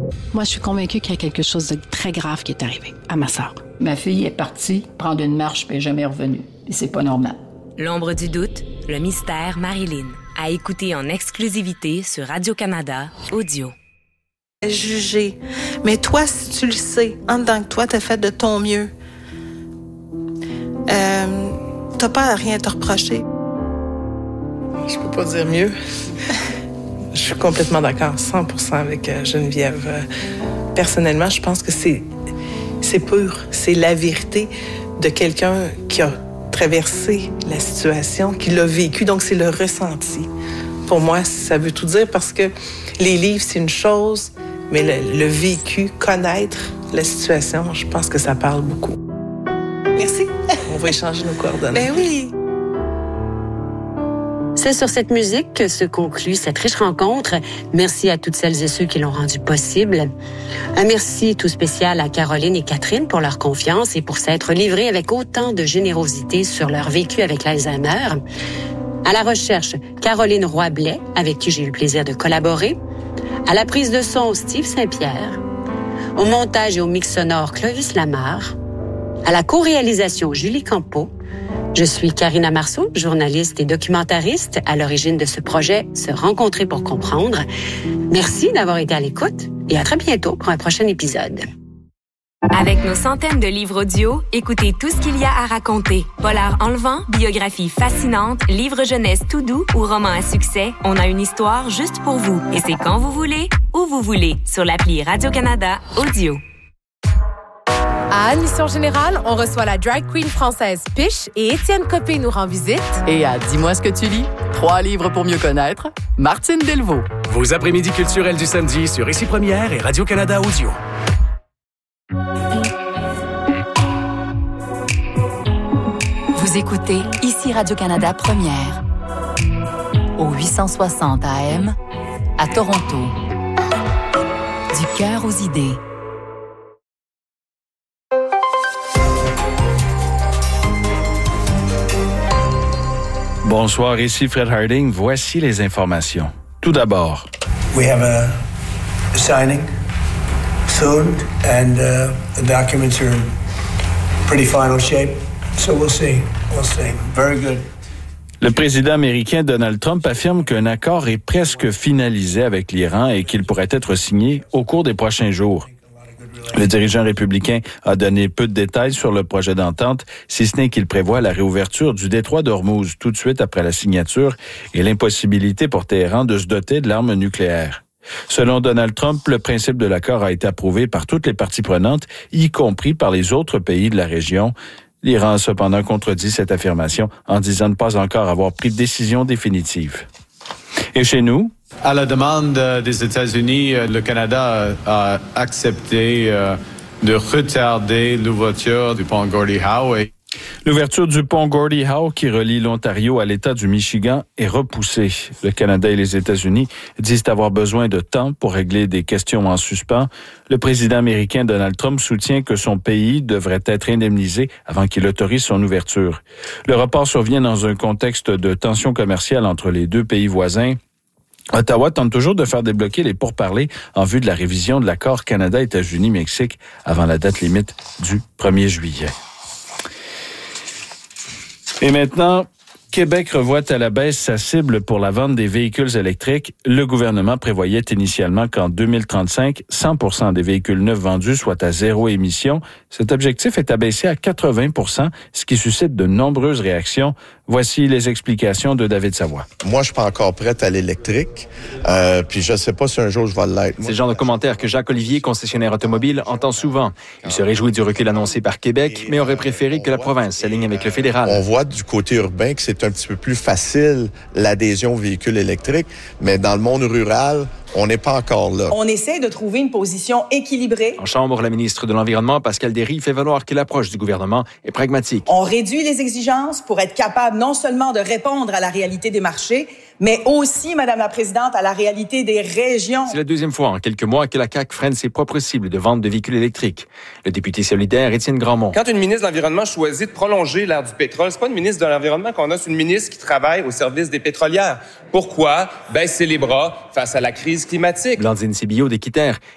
Moi, je suis convaincue qu'il y a quelque chose de très grave qui est arrivé à ma sœur. Ma fille est partie prendre une marche puis elle n'est jamais revenue. Et c'est pas normal. L'ombre du doute, le mystère Marilyn. À écouter en exclusivité sur Radio-Canada Audio. Jugé. Mais toi, si tu le sais, en dedans que toi, t'as fait de ton mieux. T'as pas à rien te reprocher. Je peux pas dire mieux. Je suis complètement d'accord, 100% avec Geneviève. Personnellement, je pense que c'est pur. C'est la vérité de quelqu'un qui a traversé la situation, qui l'a vécu. Donc, c'est le ressenti. Pour moi, ça veut tout dire parce que les livres, c'est une chose, mais le vécu, connaître la situation, je pense que ça parle beaucoup. Merci. On va échanger nos coordonnées. Ben oui. C'est sur cette musique que se conclut cette riche rencontre. Merci à toutes celles et ceux qui l'ont rendue possible. Un merci tout spécial à Caroline et Catherine pour leur confiance et pour s'être livrées avec autant de générosité sur leur vécu avec l'Alzheimer. À la recherche, Caroline Roy-Blais, avec qui j'ai eu le plaisir de collaborer. À la prise de son, Steve Saint-Pierre. Au montage et au mix sonore, Clovis Lamarre. À la co-réalisation, Julie Campeau. Je suis Karina Marceau, journaliste et documentariste à l'origine de ce projet Se rencontrer pour comprendre. Merci d'avoir été à l'écoute et à très bientôt pour un prochain épisode. Avec nos centaines de livres audio, écoutez tout ce qu'il y a à raconter. Polar enlevant, biographie fascinante, livre jeunesse tout doux ou roman à succès, on a une histoire juste pour vous. Et c'est quand vous voulez, où vous voulez, sur l'appli Radio-Canada Audio. À Admission Générale, on reçoit la drag queen française Piche et Étienne Copé nous rend visite. Et à Dis-moi ce que tu lis, 3 livres pour mieux connaître, Martine Delvaux. Vos après-midi culturels du samedi sur Ici Première et Radio-Canada Audio. Vous écoutez Ici Radio-Canada Première. Au 860 AM, à Toronto. Du cœur aux idées. Bonsoir, ici Fred Harding. Voici les informations. Tout d'abord. We have a signing soon, and the documents are in pretty final shape. So we'll see. We'll see. Very good. Le président américain Donald Trump affirme qu'un accord est presque finalisé avec l'Iran et qu'il pourrait être signé au cours des prochains jours. Le dirigeant républicain a donné peu de détails sur le projet d'entente, si ce n'est qu'il prévoit la réouverture du détroit d'Ormuz tout de suite après la signature et l'impossibilité pour Téhéran de se doter de l'arme nucléaire. Selon Donald Trump, le principe de l'accord a été approuvé par toutes les parties prenantes, y compris par les autres pays de la région. L'Iran a cependant contredit cette affirmation en disant ne pas encore avoir pris de décision définitive. Et chez nous? À la demande des États-Unis, le Canada a accepté de retarder l'ouverture du pont Gordie Howe. L'ouverture du pont Gordie Howe qui relie l'Ontario à l'État du Michigan est repoussée. Le Canada et les États-Unis disent avoir besoin de temps pour régler des questions en suspens. Le président américain Donald Trump soutient que son pays devrait être indemnisé avant qu'il autorise son ouverture. Le report survient dans un contexte de tension commerciale entre les deux pays voisins. Ottawa tente toujours de faire débloquer les pourparlers en vue de la révision de l'accord Canada-États-Unis-Mexique avant la date limite du 1er juillet. Et maintenant, Québec revoit à la baisse sa cible pour la vente des véhicules électriques. Le gouvernement prévoyait initialement qu'en 2035, 100% des véhicules neufs vendus soient à zéro émission. Cet objectif est abaissé à 80%, ce qui suscite de nombreuses réactions. Voici les explications de David Savoie. Moi, je suis pas encore prête à l'électrique, puis je sais pas si un jour je vais l'être. C'est le genre de commentaire que Jacques Olivier, concessionnaire automobile, entend souvent. Il se réjouit du recul annoncé par Québec, mais aurait préféré que la province s'aligne avec le fédéral. On voit du côté urbain que c'est un petit peu plus facile l'adhésion aux véhicules électriques, mais dans le monde rural, on n'est pas encore là. On essaie de trouver une position équilibrée. En Chambre, la ministre de l'Environnement, Pascale Derry, fait valoir que l'approche du gouvernement est pragmatique. On réduit les exigences pour être capable non seulement de répondre à la réalité des marchés, mais aussi, Madame la Présidente, à la réalité des régions. C'est la deuxième fois en quelques mois que la CAQ freine ses propres cibles de vente de véhicules électriques. Le député solidaire, Étienne Grandmont. Quand une ministre de l'Environnement choisit de prolonger l'ère du pétrole, c'est pas une ministre de l'Environnement qu'on a, c'est une ministre qui travaille au service des pétrolières. Pourquoi baisser les bras face à la crise climatique? Blandine Sibillot d'Équiterre